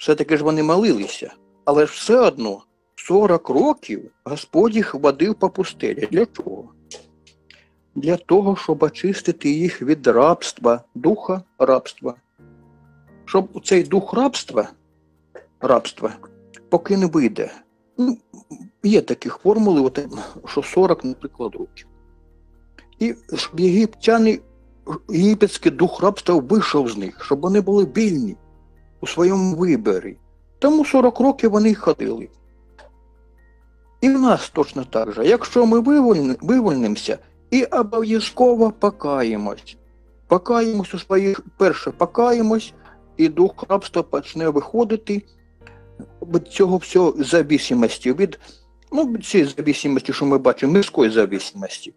Все-таки ж вони молилися. Але ж все одно 40 років Господь їх водив по пустелі. Для чого? Для того, щоб очистити їх від рабства, духа рабства. Щоб цей дух рабства, поки не вийде. Ну, є такі формули, от, що 40, наприклад, років. І щоб єгипетський дух рабства вийшов з них, щоб вони були вільні у своєму виборі. Тому 40 років вони ходили. І в нас точно так же. Якщо ми вивольнимося і обов'язково покаємось. Покаємось у своїх, перше покаємось, і дух рабства почне виходити від цього всього зависимості, від цієї зависимості, що ми бачимо, мирської зависимості,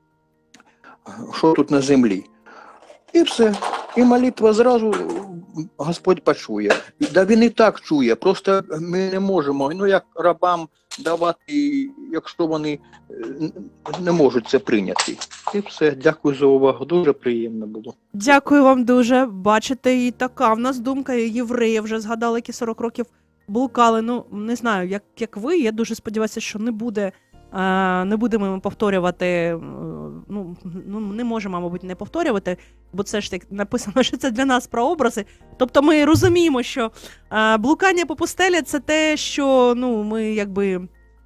що тут на землі. І все. І молитва зразу Господь почує. Да він і так чує, просто ми не можемо, як рабам давати, якщо вони не можуть це прийняти. І все. Дякую за увагу. Дуже приємно було. Дякую вам дуже. Бачите, і така в нас думка. Євреї вже згадали, які 40 років блукали. Ну, не знаю, як ви. Я дуже сподіваюся, що не будемо повторювати. Не можемо, мабуть, не повторювати, бо це ж так написано, що це для нас прообрази. Тобто ми розуміємо, що блукання по пустелі – це те, що ми якби...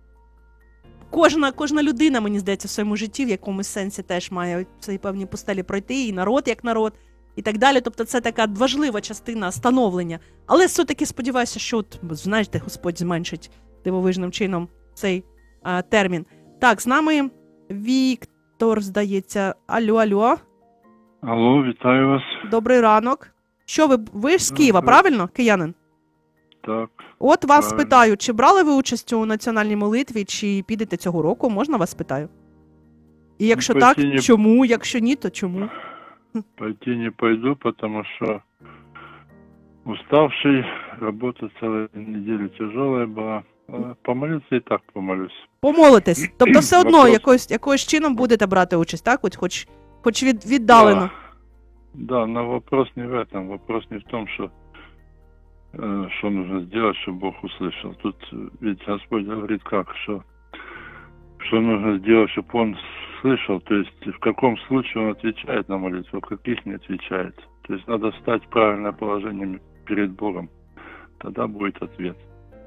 Кожна людина, мені здається, в своєму житті в якомусь сенсі теж має в цій певній пустелі пройти, і народ як народ, і так далі. Тобто це така важлива частина становлення. Але все-таки сподіваюся, що, знаєте, Господь зменшить дивовижним чином цей термін. Так, з нами Віктор, здається. Алло. Алло, вітаю вас. Добрий ранок. Що ви з Києва, правильно, киянин? Так. От вас правильно. питаю, чи брали ви участь у національній молитві, чи підете цього року? Можна вас питаю? І якщо так, чому? Якщо ні, то чому? Пойти не пойду, потому что уставший, работа целая неделя тяжелая была. Помолиться и так помолюсь. Помолитесь. Тобто все одно якоюсь чином будете брати участь, так? Хоч віддалено. Да, но вопрос не в этом. Вопрос не в том, что нужно сделать, чтобы Бог услышал. Тут ведь Господь говорит как, что нужно сделать, чтобы Он слышал, то есть в каком случае Он отвечает на молитву, в каких не отвечает. То есть надо стать в правильное положение перед Богом, тогда будет ответ.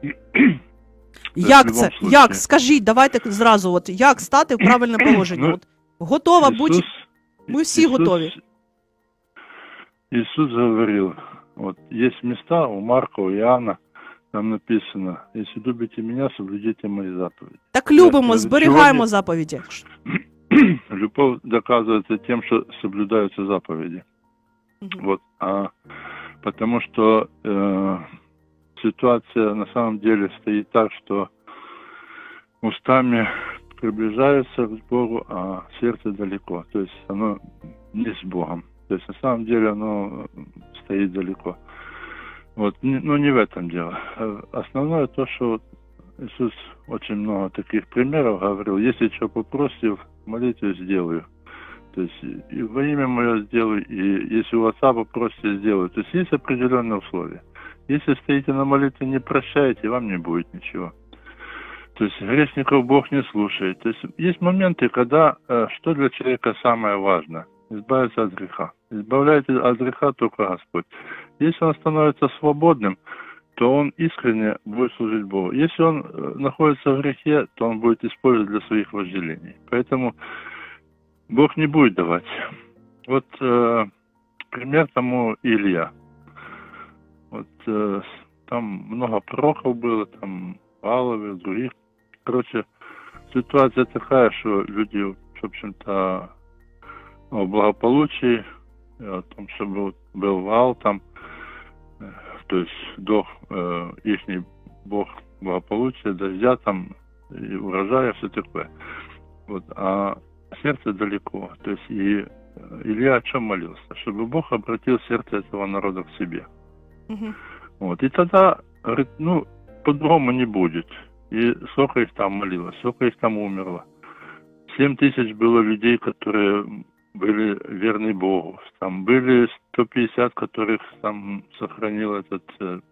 Як це? Як? Скажіть, давайте зразу, як стати в правильне положення? Готова будь... Ми всі готові. Иисус говорил, есть места у Марка, у Иоанна, там написано, если любите меня, соблюдите мои заповеди. Так любимо, зберігаємо заповіді. Любовь доказывается тем, что соблюдаются заповеди. Потому что ситуация на самом деле стоит так, что устами приближаются к Богу, а сердце далеко. То есть оно не с Богом. То есть на самом деле оно стоит далеко. Но не в этом дело. Основное то, что Иисус очень много таких примеров говорил. Если что попросите, в молитве сделаю. То есть и во имя мое сделаю, и если у отца попросите, сделаю. То есть определенные условия. Если стоите на молитве, не прощаете, вам не будет ничего. То есть грешников Бог не слушает. То есть моменты, когда что для человека самое важное? Избавиться от греха. Избавляет от греха только Господь. Если он становится свободным, то он искренне будет служить Богу. Если он находится в грехе, то он будет использовать для своих вожделений. Поэтому Бог не будет давать. Пример тому Илья. Там много пророков было, там Валовы, других. Короче, ситуация такая, что люди, в общем-то, о благополучии, о том, что был вал там, то есть ихний Бог благополучия, дождя там, и урожая, все такое. А сердце далеко. То есть и Илья о чем молился? Чтобы Бог обратил сердце этого народа к себе. И тогда, говорит, по-другому не будет. И сколько их там молилось, сколько их там умерло. 7000 было людей, которые были верны Богу. Там были 150, которых там сохранил этот